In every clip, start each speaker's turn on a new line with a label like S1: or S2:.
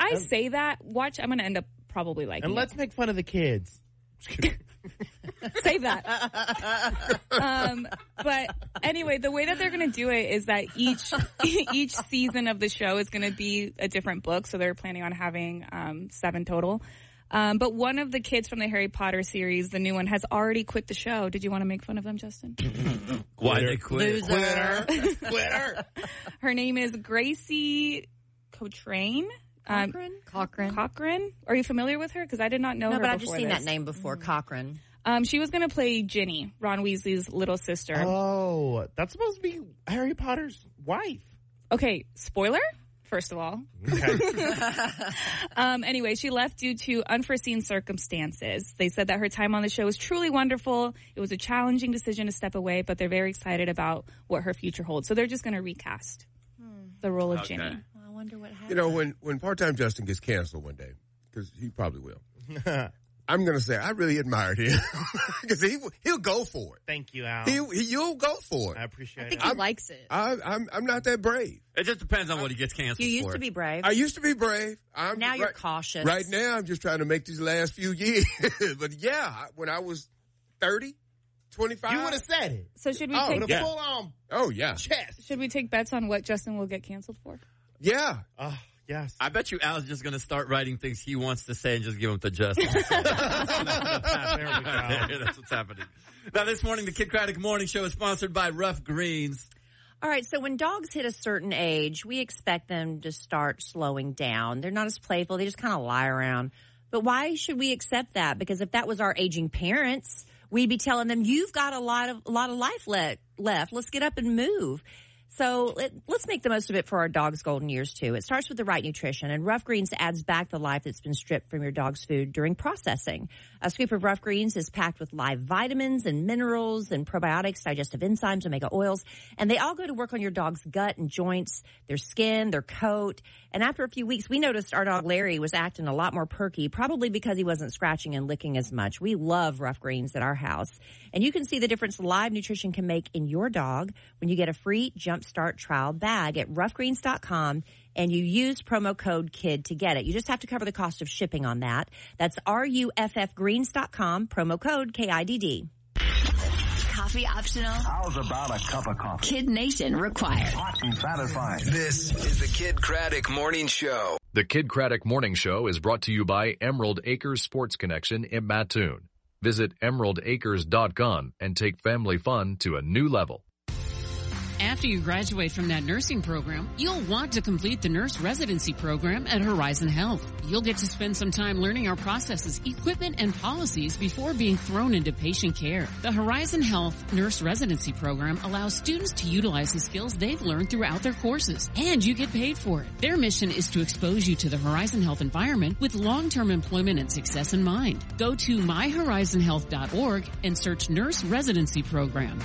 S1: I say that, watch, I'm going to end up probably liking
S2: And let's make fun of the kids.
S1: Save that. But anyway, the way that they're going to do it is that each season of the show is going to be a different book. So they're planning on having 7 total. But one of the kids from the Harry Potter series, the new one, has already quit the show. Did you want to make fun of them, Justin?
S3: Why they quit?
S2: Quitter.
S1: Her name is Gracie Cochrane. Cochran. Are you familiar with her? Because I did not know her before.
S4: No, but I've just seen that name before, Cochran.
S1: She was going to play Ginny, Ron Weasley's little sister.
S2: Oh, that's supposed to be Harry Potter's wife.
S1: Okay, spoiler, first of all.
S2: Okay.
S1: Anyway, she left due to unforeseen circumstances. They said that her time on the show was truly wonderful. It was a challenging decision to step away, but they're very excited about what her future holds. So they're just going to recast the role of Ginny.
S4: I wonder what happened.
S5: You know, when Part-Time Justin gets canceled one day, because he probably will, I'm going to say I really admired him because he'll go for it.
S2: Thank you, Al.
S5: You'll go for it.
S2: I appreciate it.
S6: I think he likes it.
S5: I'm not that brave.
S3: It just depends on what he gets canceled for.
S4: You used to be brave.
S5: I used to be brave.
S4: Now you're cautious.
S5: Right now, I'm just trying to make these last few years. But yeah, when I was 30, 25.
S2: You would have said it.
S1: So should we
S2: With
S1: take
S2: a full-on chest.
S1: Should we take bets on what Justin will get canceled for?
S5: Yeah.
S2: Yes.
S3: I bet you Al's just going to start writing things he wants to say and just give them to Justin. That's what's happening. Now, this morning, the Kid Craddock Morning Show is sponsored by Rough Greens.
S4: All right, so when dogs hit a certain age, we expect them to start slowing down. They're not as playful. They just kind of lie around. But why should we accept that? Because if that was our aging parents, we'd be telling them, you've got a lot of life left. Let's get up and move. So let's make the most of it for our dog's golden years, too. It starts with the right nutrition, and Rough Greens adds back the life that's been stripped from your dog's food during processing. A scoop of Rough Greens is packed with live vitamins and minerals and probiotics, digestive enzymes, omega oils, and they all go to work on your dog's gut and joints, their skin, their coat. And after a few weeks, we noticed our dog Larry was acting a lot more perky, probably because he wasn't scratching and licking as much. We love Rough Greens at our house. And you can see the difference live nutrition can make in your dog when you get a free Jumpstart trial bag at roughgreens.com and you use promo code KID to get it. You just have to cover the cost of shipping on that. That's RUFFgreens.com, promo code KIDD.
S7: Coffee optional?
S8: How's about a cup of coffee?
S7: Kid Nation required.
S8: Hot and satisfying.
S9: This is the Kid Craddock Morning Show.
S10: The Kid Craddock Morning Show is brought to you by Emerald Acres Sports Connection in Mattoon. Visit emeraldacres.com and take family fun to a new level.
S11: After you graduate from that nursing program, you'll want to complete the nurse residency program at Horizon Health. You'll get to spend some time learning our processes, equipment, and policies before being thrown into patient care. The Horizon Health nurse residency program allows students to utilize the skills they've learned throughout their courses, and you get paid for it. Their mission is to expose you to the Horizon Health environment with long-term employment and success in mind. Go to myhorizonhealth.org and search Nurse Residency Program.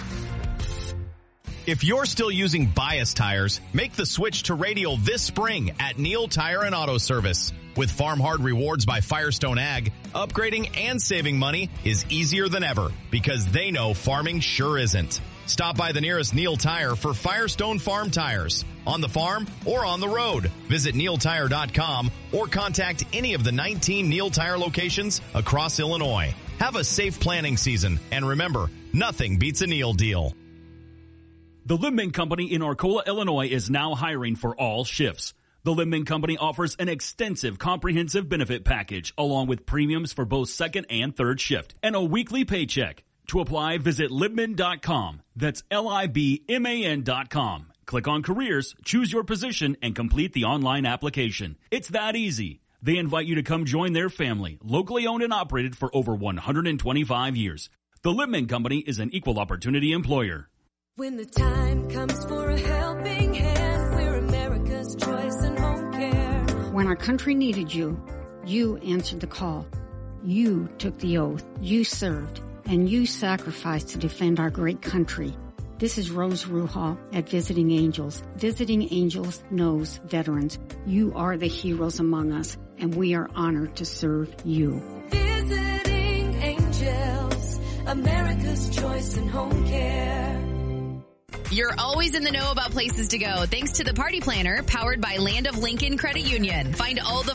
S12: If you're still using bias tires, make the switch to Radial this spring at Neil Tire and Auto Service. With Farm Hard Rewards by Firestone Ag, upgrading and saving money is easier than ever because they know farming sure isn't. Stop by the nearest Neil Tire for Firestone Farm tires. On the farm or on the road. Visit neiltire.com or contact any of the 19 Neil Tire locations across Illinois. Have a safe planning season, and remember, nothing beats a Neil deal.
S13: The Limbman Company in Arcola, Illinois is now hiring for all shifts. The Limbman Company offers an extensive comprehensive benefit package along with premiums for both second and third shift and a weekly paycheck. To apply, visit Libman.com. That's LIBMAN.com. Click on careers, choose your position, and complete the online application. It's that easy. They invite you to come join their family, locally owned and operated for over 125 years. The Libman Company is an equal opportunity employer.
S14: When the time comes for a helping hand, we're America's choice in home care.
S15: When our country needed you, you answered the call. You took the oath. You served. And you sacrificed to defend our great country. This is Rose Ruhal at Visiting Angels. Visiting Angels knows veterans. You are the heroes among us, and we are honored to serve you.
S14: Visiting Angels, America's choice in home care.
S7: You're always in the know about places to go thanks to the Party Planner powered by Land of Lincoln Credit Union. Find all the